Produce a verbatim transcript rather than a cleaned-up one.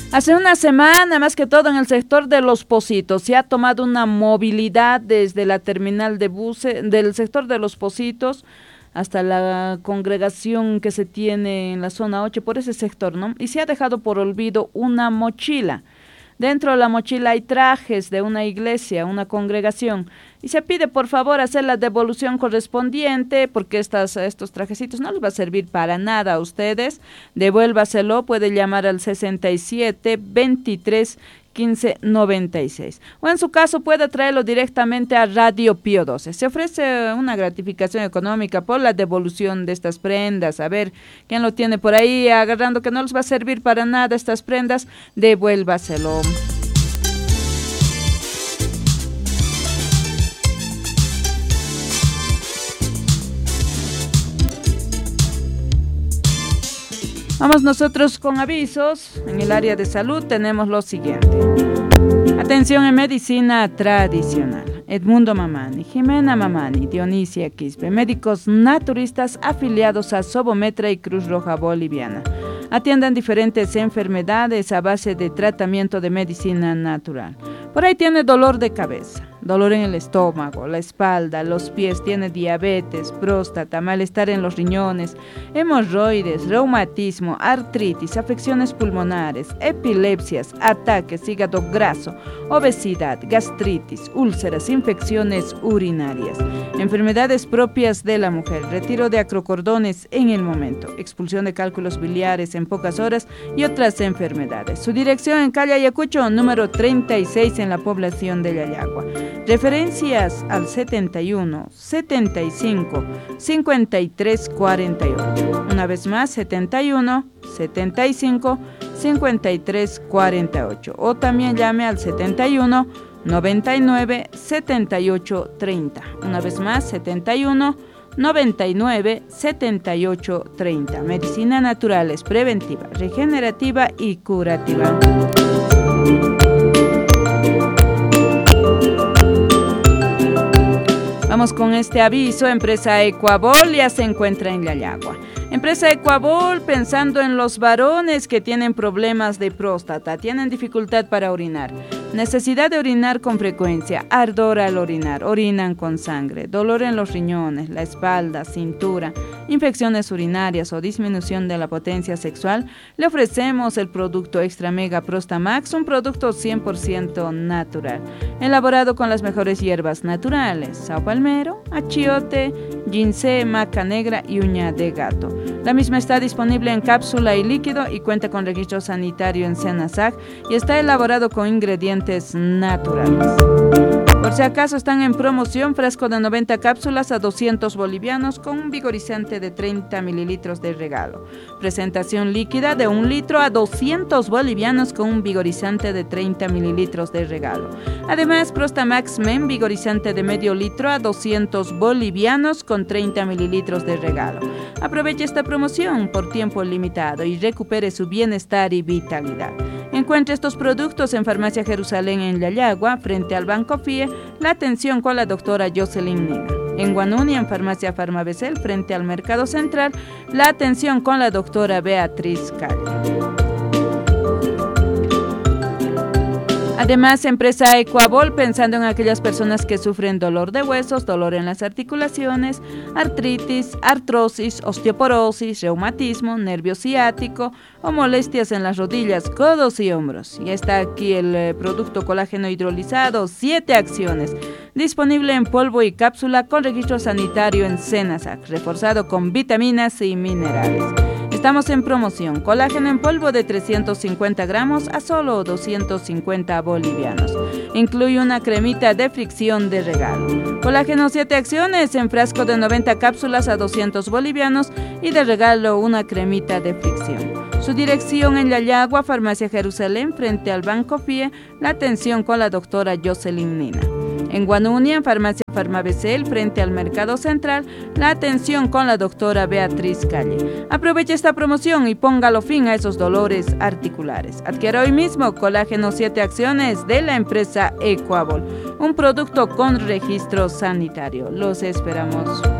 Hace una semana, más que todo en el sector de Los Pocitos, se ha tomado una movilidad desde la terminal de buses, del sector de Los Pocitos, hasta la congregación que se tiene en la zona ocho, por ese sector, ¿no? Y se ha dejado por olvido una mochila. Dentro de la mochila hay trajes de una iglesia, una congregación, y se pide por favor hacer la devolución correspondiente, porque estas, estos trajecitos no les va a servir para nada a ustedes. Devuélvaselo, puede llamar al sesenta y siete, veintitrés, quince, noventa y seis. O en su caso puede traerlo directamente a Radio Pío doce. Se ofrece una gratificación económica por la devolución de estas prendas. A ver, ¿quién lo tiene por ahí agarrando que no les va a servir para nada estas prendas? Devuélvaselo. Vamos nosotros con avisos. En el área de salud tenemos lo siguiente. Atención en medicina tradicional. Edmundo Mamani, Jimena Mamani, Dionisia Quispe, médicos naturistas afiliados a Sobometra y Cruz Roja Boliviana. Atienden diferentes enfermedades a base de tratamiento de medicina natural. Por ahí tiene dolor de cabeza, dolor en el estómago, la espalda, los pies, tiene diabetes, próstata, malestar en los riñones, hemorroides, reumatismo, artritis, afecciones pulmonares, epilepsias, ataques, hígado graso, obesidad, gastritis, úlceras, infecciones urinarias, enfermedades propias de la mujer, retiro de acrocordones en el momento, expulsión de cálculos biliares en pocas horas y otras enfermedades. Su dirección en calle Ayacucho, número treinta y seis en la población de Yayagua. Referencias al setenta y uno, setenta y cinco, cincuenta y tres, cuarenta y ocho. Una vez más, setenta y uno, setenta y cinco, cincuenta y tres, cuarenta y ocho. O también llame al setenta y uno, noventa y nueve, setenta y ocho, treinta. Una vez más, setenta y uno, noventa y nueve, setenta y ocho, treinta. Medicina natural es preventiva, regenerativa y curativa. Vamos con este aviso. Empresa Ecuabol ya se encuentra en Yayagua. Empresa Ecuabol, pensando en los varones que tienen problemas de próstata, tienen dificultad para orinar, necesidad de orinar con frecuencia, ardor al orinar, orinan con sangre, dolor en los riñones, la espalda, cintura, infecciones urinarias o disminución de la potencia sexual, le ofrecemos el producto Extra Mega Prostamax, un producto cien por ciento natural, elaborado con las mejores hierbas naturales, sao palmero, achiote, ginseng, maca negra y uña de gato. La misma está disponible en cápsula y líquido y cuenta con registro sanitario en SENASAC y está elaborado con ingredientes naturales. Por si acaso están en promoción, frasco de noventa cápsulas a doscientos bolivianos con un vigorizante de treinta mililitros de regalo. Presentación líquida de un litro a doscientos bolivianos con un vigorizante de treinta mililitros de regalo. Además, Prostamax Men, vigorizante de medio litro a doscientos bolivianos con treinta mililitros de regalo. Aproveche esta promoción por tiempo limitado y recupere su bienestar y vitalidad. Encuentre estos productos en Farmacia Jerusalén en Yayagua, frente al Banco F I E, la atención con la doctora Jocelyn Nina. En Guanuni, en Farmacia Farmabesel, frente al Mercado Central, la atención con la doctora Beatriz Calle. Además, empresa Ecuabol, pensando en aquellas personas que sufren dolor de huesos, dolor en las articulaciones, artritis, artrosis, osteoporosis, reumatismo, nervio ciático o molestias en las rodillas, codos y hombros. Y está aquí el eh, producto colágeno hidrolizado, siete acciones, disponible en polvo y cápsula con registro sanitario en SENASAC, reforzado con vitaminas y minerales. Estamos en promoción, colágeno en polvo de trescientos cincuenta gramos a solo doscientos cincuenta bolivianos. Incluye una cremita de fricción de regalo. Colágeno siete acciones en frasco de noventa cápsulas a doscientos bolivianos y de regalo una cremita de fricción. Su dirección en Yayagua, Farmacia Jerusalén, frente al Banco F I E, la atención con la doctora Jocelyn Nina. En Guanuni, en Farmacia Farmabesel, frente al Mercado Central, la atención con la doctora Beatriz Calle. Aproveche esta promoción y póngalo fin a esos dolores articulares. Adquiera hoy mismo colágeno siete acciones de la empresa Ecuabol, un producto con registro sanitario. Los esperamos.